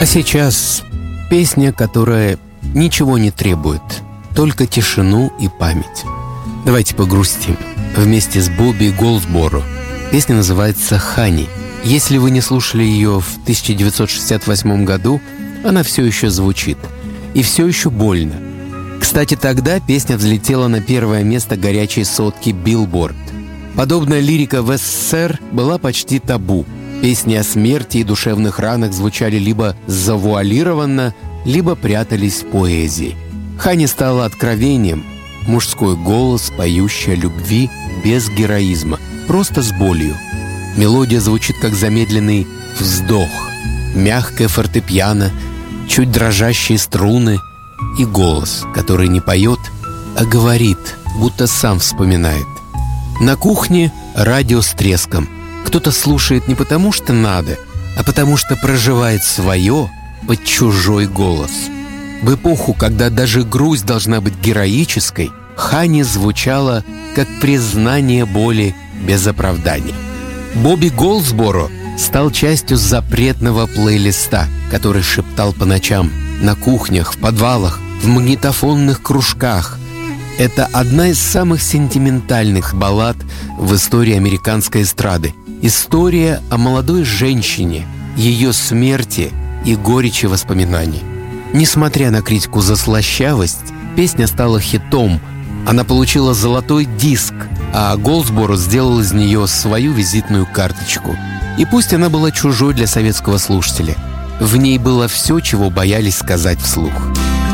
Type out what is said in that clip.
А сейчас песня, которая ничего не требует, только тишину и память. Давайте погрустим вместе с Бобби Голдсборо. Песня называется «Хани». Если вы не слушали ее в 1968 году, она все еще звучит. И все еще больно. Кстати, тогда песня взлетела на первое место горячей сотки Billboard. Подобная лирика в СССР была почти табу. Песни о смерти и душевных ранах звучали либо завуалированно, либо прятались в поэзии. «Хани» стала откровением. Мужской голос, поющий о любви без героизма, просто с болью. Мелодия звучит как замедленный вздох, мягкое фортепиано, чуть дрожащие струны и голос, который не поет, а говорит, будто сам вспоминает. На кухне радио с треском. Кто-то слушает не потому, что надо, а потому, что проживает свое под чужой голос. В эпоху, когда даже грусть должна быть героической, «Хани» звучала как признание боли без оправдания. Бобби Голдсборо стал частью запретного плейлиста, который шептал по ночам, на кухнях, в подвалах, в магнитофонных кружках. Это одна из самых сентиментальных баллад в истории американской эстрады. История о молодой женщине, ее смерти и горечи воспоминаний. Несмотря на критику за слащавость, песня стала хитом. Она получила золотой диск, а Голдсборо сделал из нее свою визитную карточку. И пусть она была чужой для советского слушателя, в ней было все, чего боялись сказать вслух.